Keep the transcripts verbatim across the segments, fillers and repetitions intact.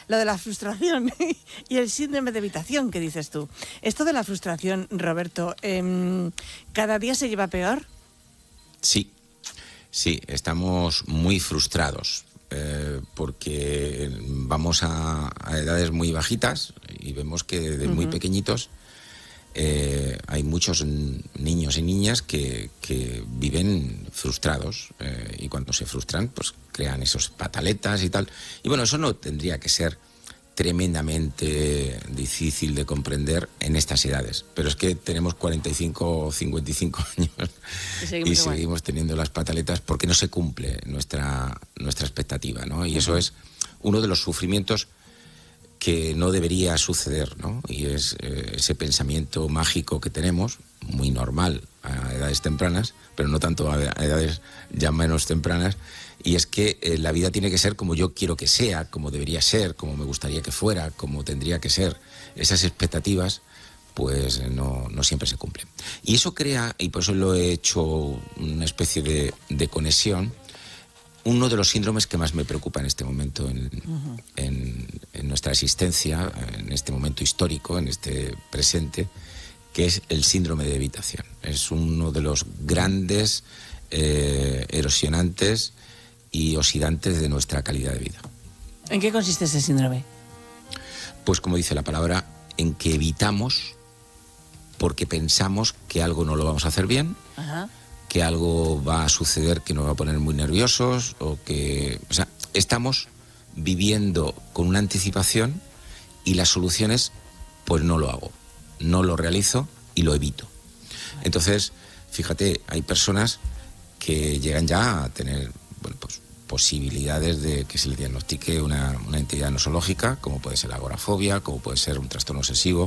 lo de la frustración y el síndrome de evitación que dices tú. Esto de la frustración, Roberto, eh, ¿cada día se lleva peor? Sí, sí, estamos muy frustrados eh, porque vamos a, a edades muy bajitas y vemos que desde uh-huh. muy pequeñitos eh, hay muchos niños y niñas que, que viven frustrados eh, y cuando se frustran pues crean esos pataletas y tal. Y bueno, eso no tendría que ser tremendamente difícil de comprender en estas edades, pero es que tenemos cuarenta y cinco o cincuenta y cinco años y seguimos, y seguimos teniendo las pataletas porque no se cumple nuestra, nuestra expectativa, ¿no? Y uh-huh. eso es uno de los sufrimientos que no debería suceder, ¿no? Y es eh, ese pensamiento mágico que tenemos, muy normal a edades tempranas, pero no tanto a edades ya menos tempranas, y es que eh, la vida tiene que ser como yo quiero que sea, como debería ser, como me gustaría que fuera, como tendría que ser. Esas expectativas, pues no, no siempre se cumplen. Y eso crea, y por eso lo he hecho una especie de, de conexión, uno de los síndromes que más me preocupa en este momento en, uh-huh. en, en nuestra existencia, en este momento histórico, en este presente, que es el síndrome de evitación. Es uno de los grandes eh, erosionantes y oxidantes de nuestra calidad de vida. ¿En qué consiste ese síndrome? Pues como dice la palabra, en que evitamos porque pensamos que algo no lo vamos a hacer bien, uh-huh. que algo va a suceder que nos va a poner muy nerviosos, o que... O sea, estamos viviendo con una anticipación y las soluciones, pues no lo hago, no lo realizo y lo evito. Entonces, fíjate, hay personas que llegan ya a tener, bueno, pues posibilidades de que se le diagnostique una, una entidad nosológica, como puede ser la agorafobia, como puede ser un trastorno obsesivo,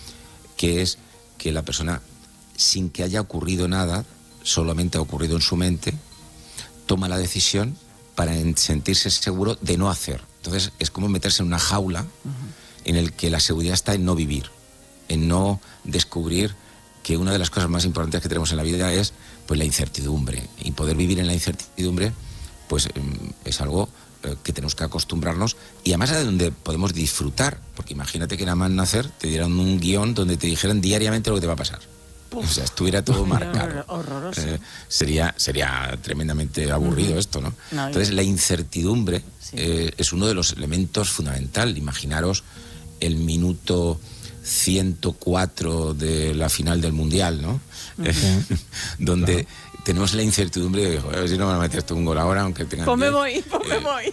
que es que la persona, sin que haya ocurrido nada, solamente ha ocurrido en su mente, toma la decisión para sentirse seguro de no hacer. Entonces es como meterse en una jaula uh-huh. en el que la seguridad está en no vivir, en no descubrir que una de las cosas más importantes que tenemos en la vida es pues la incertidumbre, y poder vivir en la incertidumbre pues es algo que tenemos que acostumbrarnos, y además de donde podemos disfrutar, porque imagínate que nada más nacer te dieran un guión donde te dijeran diariamente lo que te va a pasar. Uf. O sea, estuviera todo marcado. Horroroso. Eh, sería, sería tremendamente aburrido uh-huh. esto, ¿no? no Entonces, la incertidumbre sí. eh, es uno de los elementos fundamentales. Imaginaros el minuto ciento cuatro de la final del Mundial, ¿no? Uh-huh. Eh, donde claro. tenemos la incertidumbre de, joder, a ver si no van a meter esto un gol ahora, aunque tengan... Pues me voy, pues me voy.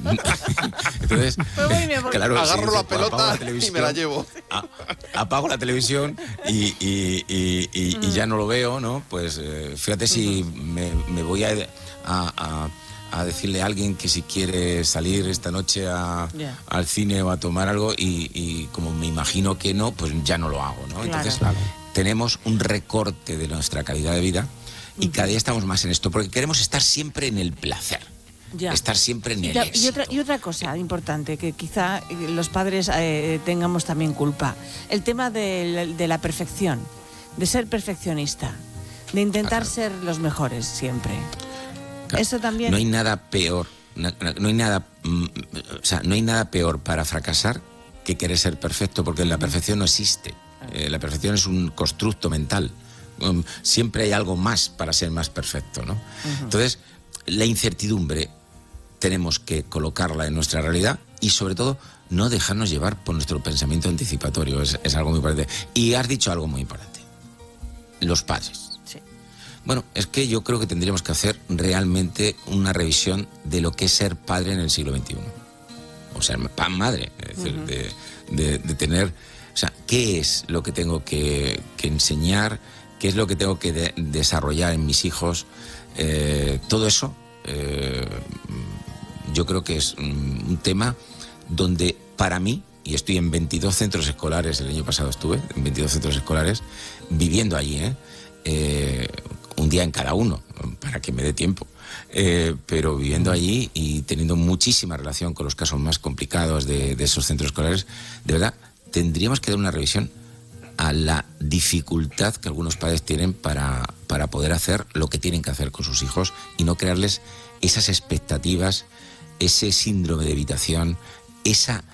Entonces, me voy y me voy. Claro, agarro si la pelota la y me la llevo. A, apago la televisión y, y, y, y, y ya no lo veo, ¿no? Pues eh, fíjate si me, me voy a, a, a decirle a alguien que si quiere salir esta noche a, yeah. al cine o a tomar algo, y, y como me imagino que no, pues ya no lo hago, ¿no? Claro. Entonces, claro. tenemos un recorte de nuestra calidad de vida. Y cada día estamos más en esto, porque queremos estar siempre en el placer, ya. estar siempre en el ya, éxito. Y otra, y otra cosa importante, que quizá los padres eh, tengamos también culpa, el tema de, de la perfección, de ser perfeccionista, de intentar claro. ser los mejores siempre. Claro. Eso también... No hay nada peor, no, no hay nada, o sea, no hay nada peor para fracasar que querer ser perfecto, porque la perfección no existe. Eh, la perfección es un constructo mental. Um, siempre hay algo más para ser más perfecto, ¿no? Uh-huh. Entonces, la incertidumbre tenemos que colocarla en nuestra realidad y, sobre todo, no dejarnos llevar por nuestro pensamiento anticipatorio. Es, es algo muy importante. Y has dicho algo muy importante. Los padres. Sí. Bueno, es que yo creo que tendríamos que hacer realmente una revisión de lo que es ser padre en el siglo veintiuno. O ser madre, es decir, uh-huh. de, de, de tener... O sea, ¿qué es lo que tengo que, que enseñar? ¿Qué es lo que tengo que de- desarrollar en mis hijos? Eh, todo eso, eh, yo creo que es un, un tema donde para mí, y estoy en veintidós centros escolares, el año pasado estuve en veintidós centros escolares, viviendo allí, ¿eh? Eh, un día en cada uno, para que me dé tiempo, eh, pero viviendo allí y teniendo muchísima relación con los casos más complicados de, de esos centros escolares, de verdad, tendríamos que dar una revisión a la dificultad que algunos padres tienen para, para poder hacer lo que tienen que hacer con sus hijos y no crearles esas expectativas, ese síndrome de evitación, esa